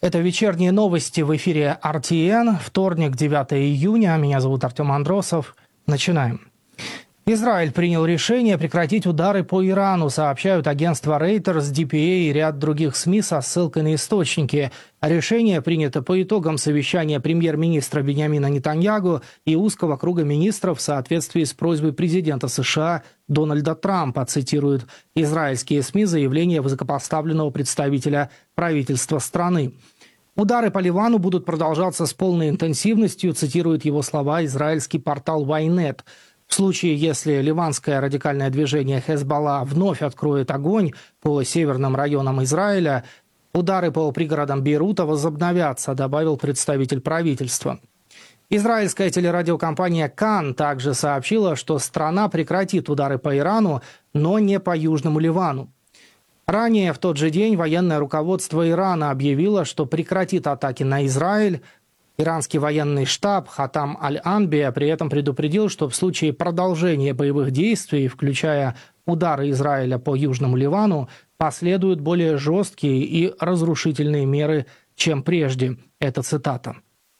Это вечерние новости в эфире RTN. Вторник, 9 июня. Меня зовут Артем Андросов. Начинаем. Израиль принял решение прекратить удары по Ирану, сообщают агентства Reuters, DPA и ряд других СМИ со ссылкой на источники. Решение принято по итогам совещания премьер-министра Биньямина Нетаньяху и узкого круга министров в соответствии с просьбой президента США Дональда Трампа, цитируют израильские СМИ заявление высокопоставленного представителя правительства страны. Удары по Ливану будут продолжаться с полной интенсивностью, цитирует его слова израильский портал Ynet. В случае, если ливанское радикальное движение Хезболла вновь откроет огонь по северным районам Израиля, удары по пригородам Бейрута возобновятся, добавил представитель правительства. Израильская телерадиокомпания Кан также сообщила, что страна прекратит удары по Ирану, но не по Южному Ливану. Ранее в тот же день военное руководство Ирана объявило, что прекратит атаки на Израиль. Иранский военный штаб Хатам Аль-Анбия при этом предупредил, что в случае продолжения боевых действий, включая удары Израиля по Южному Ливану, последуют более жесткие и разрушительные меры, чем прежде. Это цитата.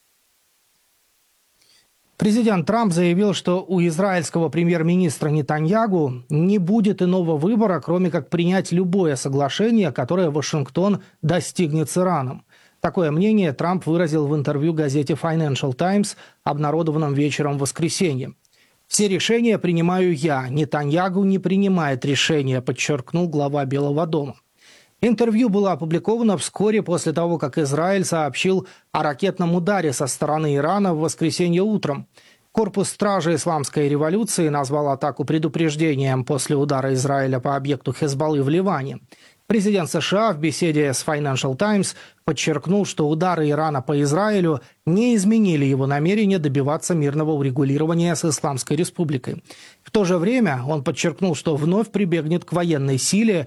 Президент Трамп заявил, что у израильского премьер-министра Нетаньяху не будет иного выбора, кроме как принять любое соглашение, которое Вашингтон достигнет с Ираном. Такое мнение Трамп выразил в интервью газете Financial Times, обнародованном вечером в воскресенье. «Все решения принимаю я. Нетаньяху не принимает решения», подчеркнул глава Белого дома. Интервью было опубликовано вскоре после того, как Израиль сообщил о ракетном ударе со стороны Ирана в воскресенье утром. Корпус стражи исламской революции назвал атаку предупреждением после удара Израиля по объекту Хезболлы в Ливане. Президент США в беседе с Financial Times подчеркнул, что удары Ирана по Израилю не изменили его намерение добиваться мирного урегулирования с Исламской республикой. В то же время он подчеркнул, что вновь прибегнет к военной силе,